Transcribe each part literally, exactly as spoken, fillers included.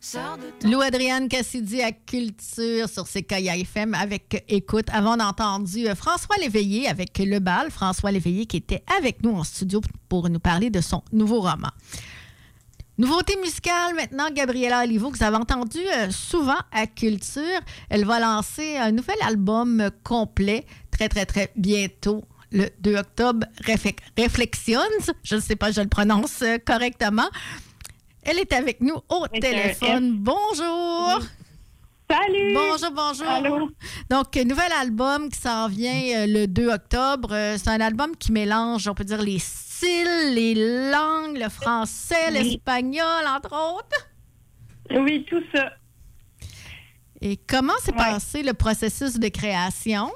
Lou-Adrienne Cassidy à Culture sur C K I A F M avec Écoute. Avant, on a entendu François Léveillé avec Le Bal. François Léveillé qui était avec nous en studio pour nous parler de son nouveau roman. Nouveauté musicale maintenant, Gabriella Olivo, que vous avez entendu euh, souvent à Culture. Elle va lancer un nouvel album complet très, très, très bientôt, le deux octobre, Refle- Reflections. Je ne sais pas, je le prononce euh, correctement. Elle est avec nous au C'est téléphone. Bonjour! Salut! Bonjour, bonjour! Allô? Donc, nouvel album qui s'en vient euh, le deux octobre. Euh, c'est un album qui mélange, on peut dire, les styles, les langues, le français, Oui. l'espagnol, entre autres. Oui, tout ça. Et comment s'est Ouais. passé le processus de création?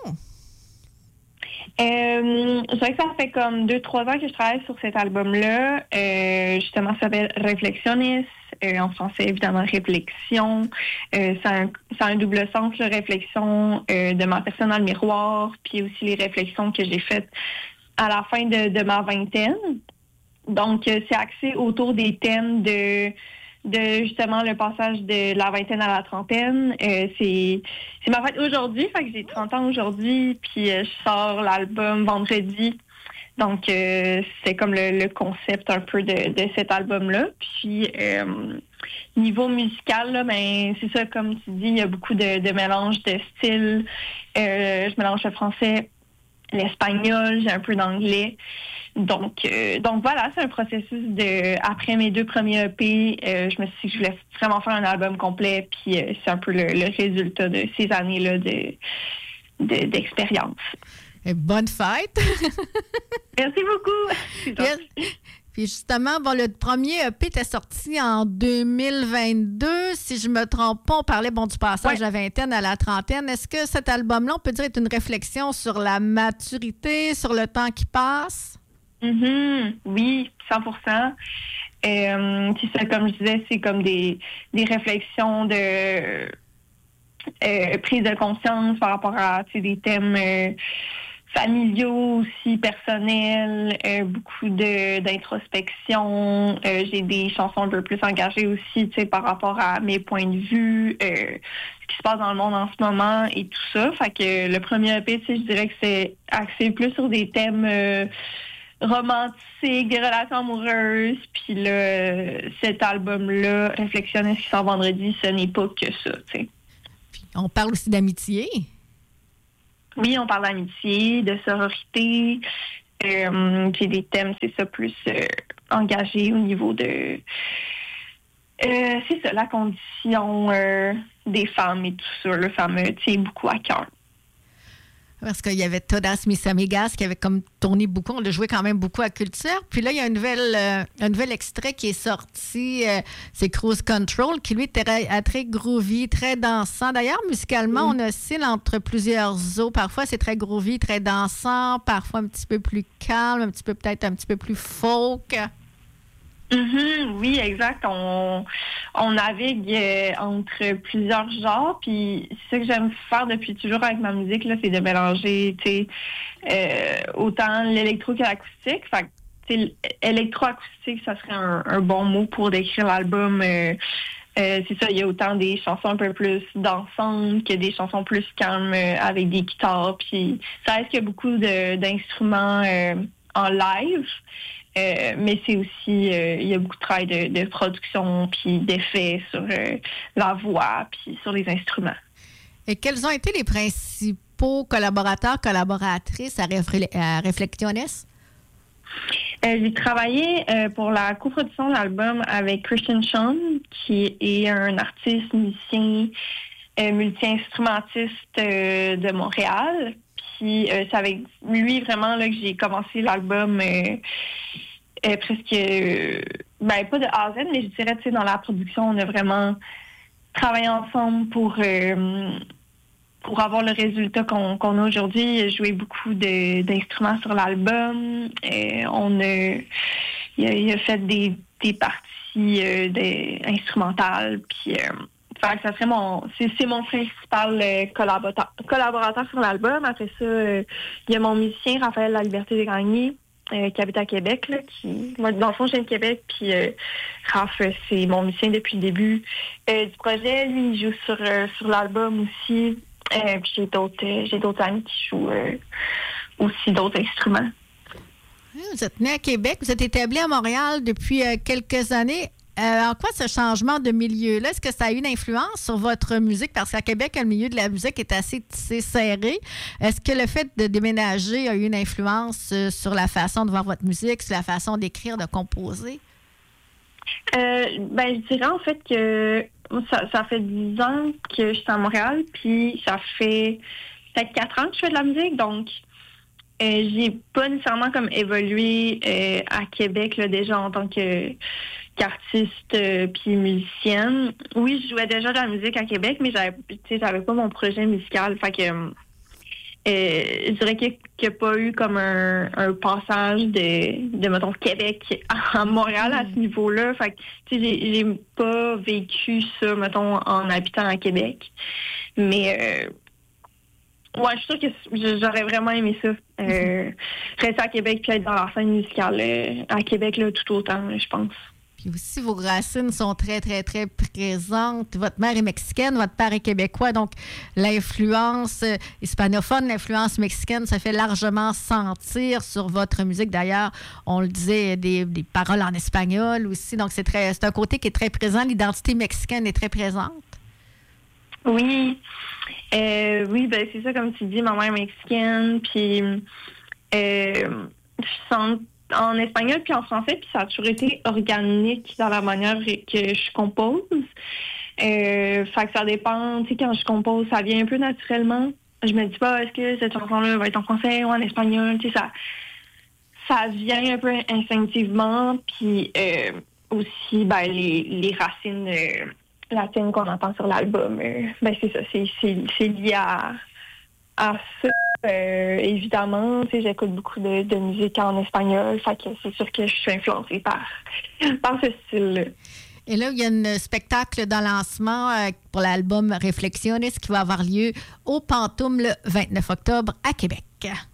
Euh, je dirais que ça fait comme deux, trois ans que je travaille sur cet album-là. Euh, justement, ça s'appelle Reflexiones. Euh, en français, évidemment, réflexion. Euh, ça, a un, ça a un double sens, la réflexion euh, de ma personne dans le miroir, puis aussi les réflexions que j'ai faites à la fin de, de ma vingtaine. Donc, euh, c'est axé autour des thèmes de de justement le passage de la vingtaine à la trentaine. Euh, c'est c'est ma fête aujourd'hui, fait que j'ai trente ans aujourd'hui, puis euh, je sors l'album vendredi. Donc, euh, c'est comme le, le concept un peu de, de cet album-là. Puis, euh, niveau musical, là, ben, c'est ça, comme tu dis, il y a beaucoup de, de mélange de styles. Euh, je mélange le français, l'espagnol, j'ai un peu d'anglais. Donc, euh, donc voilà, c'est un processus de. Après mes deux premiers E P, euh, je me suis dit que je voulais vraiment faire un album complet, puis euh, c'est un peu le, le résultat de ces années-là de, de, d'expérience. Et bonne fête! Merci beaucoup! C'est Puis, puis justement, bon, le premier E P était sorti en deux mille vingt-deux. Si je me trompe pas, on parlait bon, du passage Ouais. de la vingtaine à la trentaine. Est-ce que cet album-là, on peut dire, est une réflexion sur la maturité, sur le temps qui passe? Mhm, oui, cent pour cent. Euh, c'est ça, comme je disais, c'est comme des, des réflexions de euh, prise de conscience par rapport à tu sais, des thèmes euh, familiaux aussi, personnels, euh, beaucoup de d'introspection. Euh, j'ai des chansons un peu plus engagées aussi, tu sais, par rapport à mes points de vue, euh, ce qui se passe dans le monde en ce moment et tout ça. Fait que le premier E P, tu sais, je dirais que c'est axé plus sur des thèmes euh, romantiques, des relations amoureuses. Puis là, euh, cet album-là, Réflexionner qui sort vendredi, ce n'est pas que ça, tu sais. Puis on parle aussi d'amitié. Oui, on parle d'amitié, de sororité, euh, puis des thèmes, c'est ça, plus euh, engagés au niveau de... Euh, c'est ça, la condition euh, des femmes et tout ça. Le fameux tient beaucoup à cœur. Parce qu'il y avait Todas Mis Amigas qui avait comme tourné beaucoup. On l'a joué quand même beaucoup à Culture. Puis là, il y a un nouvel, euh, un nouvel extrait qui est sorti. Euh, c'est Cruise Control, qui lui était très, très groovy, très dansant. D'ailleurs, musicalement, Mm. on oscille entre plusieurs eaux. Parfois, c'est très groovy, très dansant. Parfois, un petit peu plus calme, un petit peu peut-être un petit peu plus folk. Mhm, oui, exact. On, on navigue euh, entre plusieurs genres, puis c'est ça que j'aime faire depuis toujours avec ma musique, là, c'est de mélanger, tu sais, euh, autant l'électro que l'acoustique. Fait que, tu sais, électroacoustique, ça serait un, un bon mot pour décrire l'album. Euh, euh, c'est ça, il y a autant des chansons un peu plus dansantes que des chansons plus calmes euh, avec des guitares. Puis ça reste qu'il y a beaucoup de, d'instruments euh, en live. Euh, mais c'est aussi, euh, il y a beaucoup de travail de, de production puis d'effets sur euh, la voix puis sur les instruments. Et quels ont été les principaux collaborateurs, collaboratrices à, Refle- à Reflexiones? Euh, j'ai travaillé euh, pour la coproduction de l'album avec Christian Sean, qui est un artiste, musicien, euh, multi-instrumentiste euh, de Montréal. Puis euh, c'est avec lui vraiment là que j'ai commencé l'album euh, euh, presque, euh, ben pas de A à Z, mais je dirais, tu sais, dans la production, on a vraiment travaillé ensemble pour euh, pour avoir le résultat qu'on, qu'on a aujourd'hui. Il a joué beaucoup de, d'instruments sur l'album. Euh, on a, il a, il a fait des, des parties euh, de, instrumentales, puis euh, fait que ça serait mon, c'est, c'est mon principal euh, collaborateur, collaborateur sur l'album. Après ça, euh, il y a mon musicien, Raphaël La Liberté de Gagné, euh, qui habite à Québec. Là, qui, moi, dans le fond, je viens de Québec, puis euh, Raph, c'est mon musicien depuis le début euh, du projet. Lui, il joue sur, euh, sur l'album aussi. Euh, puis j'ai d'autres, euh, j'ai d'autres amis qui jouent euh, aussi d'autres instruments. Vous êtes né à Québec, vous êtes établi à Montréal depuis euh, quelques années. Euh, en quoi ce changement de milieu-là, est-ce que ça a eu une influence sur votre musique? Parce qu'à Québec, le milieu de la musique est assez tissé, serré. Est-ce que le fait de déménager a eu une influence euh, sur la façon de voir votre musique, sur la façon d'écrire, de composer? Euh, ben, je dirais en fait que ça, ça fait dix ans que je suis à Montréal, puis ça fait peut-être quatre ans que je fais de la musique, donc euh, j'ai pas nécessairement comme évolué euh, à Québec là, déjà en tant que qu'artiste euh, puis musicienne. Oui, je jouais déjà de la musique à Québec, mais j'avais, tu sais, j'avais pas mon projet musical, fait que euh, je dirais qu'il n'y a pas eu comme un, un passage de, de, mettons, Québec à Montréal à ce niveau-là. Fait que, tu sais, j'ai, j'ai pas vécu ça, mettons, en habitant à Québec. Mais, euh, ouais, je suis sûre que j'aurais vraiment aimé ça. Euh, rester à Québec puis être dans la scène musicale euh, à Québec, là, tout autant, là, je pense. Puis aussi, vos racines sont très, très, très présentes. Votre mère est mexicaine, votre père est québécois. Donc, l'influence hispanophone, l'influence mexicaine, ça fait largement sentir sur votre musique. D'ailleurs, on le disait, des, des paroles en espagnol aussi. Donc, c'est, très, c'est un côté qui est très présent. L'identité mexicaine est très présente. Oui. Euh, oui, ben c'est ça, comme tu dis, ma mère est mexicaine. Puis, euh, je sens en espagnol puis en français, puis ça a toujours été organique dans la manière que je compose. Euh, fait que ça dépend, tu sais, quand je compose, ça vient un peu naturellement. Je me dis pas, est-ce que cette chanson-là va être en français ou en espagnol, tu sais, ça, ça vient un peu instinctivement, puis euh, aussi, ben, les, les racines euh, latines qu'on entend sur l'album, euh, ben, c'est ça, c'est, c'est, c'est lié à, à ça. Euh, évidemment, tu sais, j'écoute beaucoup de, de musique en espagnol, fait que c'est sûr que je suis influencée par, par ce style-là. Et là, il y a un spectacle dans lancement euh, pour l'album Reflexiones qui va avoir lieu au Pantoum le vingt-neuf octobre à Québec.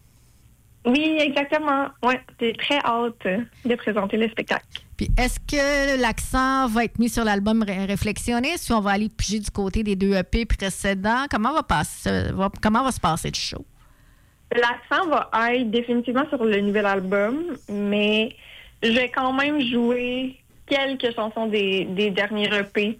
Oui, exactement. Oui, j'ai très hâte de présenter le spectacle. Puis, est-ce que l'accent va être mis sur l'album Reflexiones ou on va aller piger du côté des deux E P précédents? Comment va, passer, va, comment va se passer le show? L'accent va être définitivement sur le nouvel album, mais je vais quand même jouer quelques chansons des, des derniers E P.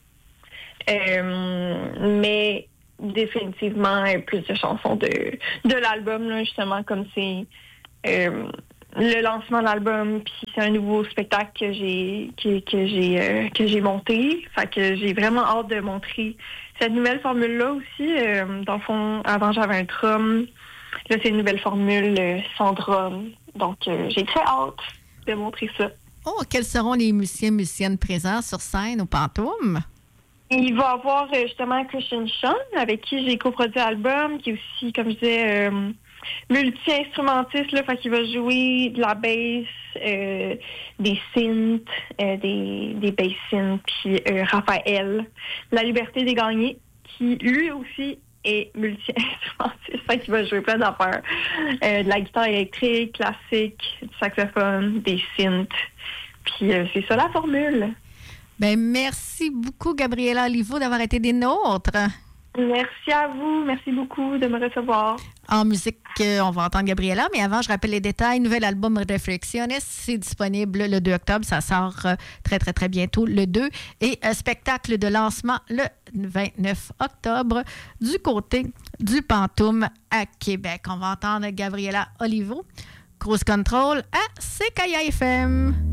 Euh, mais définitivement plus de chansons de, de l'album, là, justement, comme c'est euh, le lancement de l'album, puis c'est un nouveau spectacle que j'ai que, que j'ai euh, que j'ai monté. Fait que j'ai vraiment hâte de montrer cette nouvelle formule-là aussi. Euh, dans le fond, avant j'avais un drum. Là, c'est une nouvelle formule euh, sans drum. Donc, euh, j'ai très hâte de montrer ça. Oh, quels seront les musiciens musiciennes présents sur scène au Pantoum? Il va y avoir euh, justement Christian Sean, avec qui j'ai coproduit l'album, qui est aussi, comme je disais, euh, multi-instrumentiste. Là, fait qu'il va jouer de la bass, euh, des synths, euh, des, des bass synths, puis euh, Raphaël, La Liberté des Gagnés, qui lui aussi est multi-instrumentiste. Fait qu'il va jouer plein d'affaires. Euh, de la guitare électrique, classique, du saxophone, des synths. Puis euh, c'est ça la formule. Ben merci beaucoup, Gabriela Olivo, d'avoir été des nôtres. Merci à vous. Merci beaucoup de me recevoir. En musique, euh, on va entendre Gabriela, mais avant, je rappelle les détails. Nouvel album Reflexiones, c'est disponible le deux octobre. Ça sort euh, très, très, très bientôt, le deux. Et un spectacle de lancement le vingt-neuf octobre du côté du Pantoum à Québec. On va entendre Gabriela Olivo, Cruise Control à C K I A F M.